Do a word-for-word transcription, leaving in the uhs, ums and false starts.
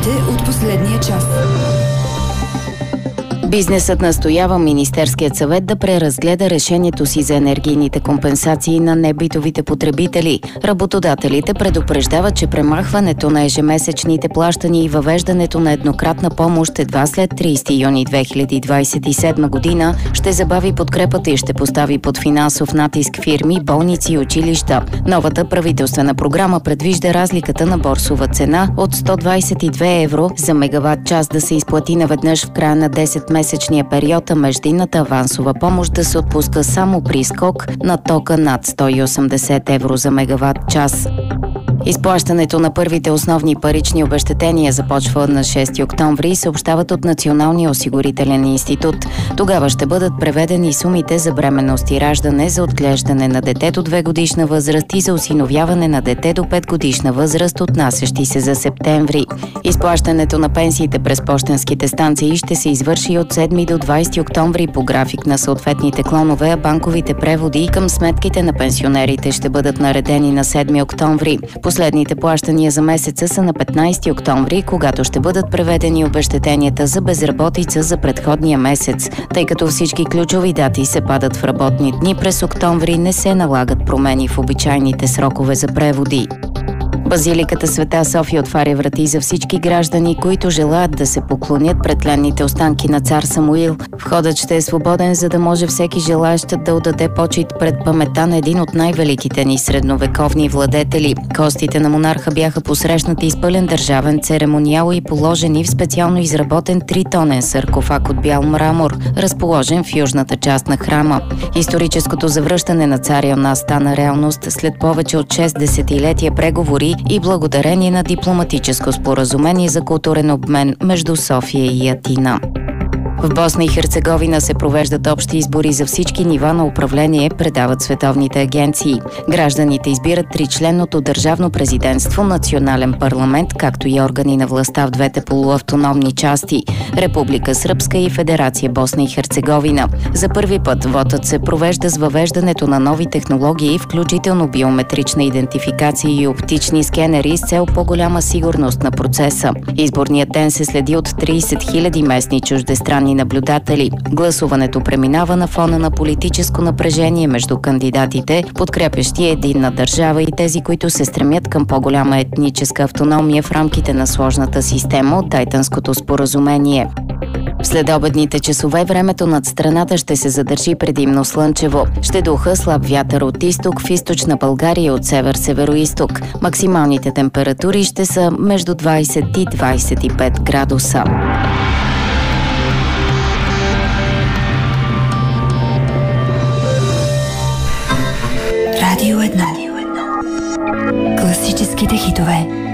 Новините от последния час. Бизнесът настоява Министерският съвет да преразгледа решението си за енергийните компенсации на небитовите потребители. Работодателите предупреждават, че премахването на ежемесечните плащания и въвеждането на еднократна помощ едва след тридесети юни две хиляди двадесет и седма година ще забави подкрепата и ще постави под финансов натиск фирми, болници и училища. Новата правителствена програма предвижда разликата на борсова цена от сто двадесет и две евро за мегаватт час да се изплати наведнъж в края на десет месечния период, а междинната авансова помощ да се отпуска само при скок на тока над сто и осемдесет евро за мегаватт час. Изплащането на първите основни парични обезщетения започва на шести октомври, съобщават от Националния осигурителен институт. Тогава ще бъдат преведени сумите за бременност и раждане, за отглеждане на дете до две годишна възраст и за осиновяване на дете до пет годишна възраст, отнасящи се за септември. Изплащането на пенсиите през пощенските станции ще се извърши от седми до двадесети октомври по график на съответните клонове, а банковите преводи към сметките на пенсионерите ще бъдат наредени на седми октомври. Последните плащания за месеца са на петнадесети октомври, когато ще бъдат преведени обезщетенията за безработица за предходния месец. Тъй като всички ключови дати се падат в работни дни, през октомври не се налагат промени в обичайните срокове за преводи. Базиликата Света София отваря врати за всички граждани, които желаят да се поклонят пред тленните останки на цар Самуил. Входът ще е свободен, за да може всеки желаещ да отдаде почит пред паметта на един от най-великите ни средновековни владетели. Костите на монарха бяха посрещнати с пълен държавен церемониал и положени в специално изработен тритонен саркофаг от бял мрамор, разположен в южната част на храма. Историческото завръщане на царя у нас стана реалност след повече от шест десетилетия преговори и благодарение на дипломатическо споразумение за културен обмен между София и Атина. В Босна и Херцеговина се провеждат общи избори за всички нива на управление, предават световните агенции. Гражданите избират тричленното държавно президентство, национален парламент, както и органи на властта в двете полуавтономни части – Република Сръбска и Федерация Босна и Херцеговина. За първи път вотът се провежда с въвеждането на нови технологии, включително биометрична идентификация и оптични скенери с цел по-голяма сигурност на процеса. Изборният ден се следи от тридесет хиляди местни чуждестранни наблюдатели. Гласуването преминава на фона на политическо напрежение между кандидатите, подкрепящи единна държава, и тези, които се стремят към по-голяма етническа автономия в рамките на сложната система от Дайтънското споразумение. В следобедните часове времето над страната ще се задържи предимно слънчево. Ще духа слаб вятър от изток, в източна България от север-североизток. Максималните температури ще са между двадесет и двадесет и пет градуса. Радио едно. Класическите хитове.